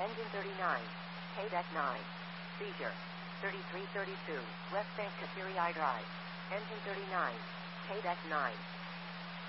Engine 39. KDEC 9. Seizure. 3332. West Bank Katiri I Drive. Engine 39. KDEC 9.